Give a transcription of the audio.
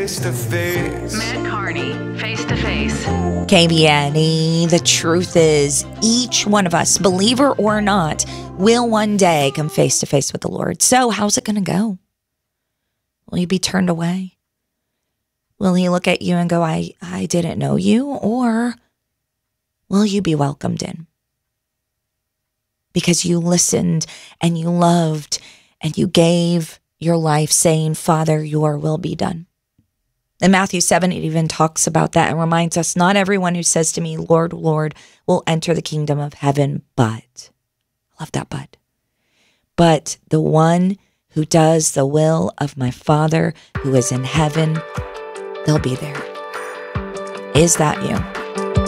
face to face. Matt Carney, Face to Face. KBNE, the truth is, each one of us, believer or not, will one day come face to face with the Lord. So how's it going to go? Will you be turned away? Will he look at you and go, I didn't know you? Or will you be welcomed in? Because you listened and you loved and you gave your life saying, Father, your will be done. In Matthew 7, it even talks about that and reminds us, not everyone who says to me, Lord, Lord, will enter the kingdom of heaven, but, I love that but the one who does the will of my Father who is in heaven, they'll be there. Is that you?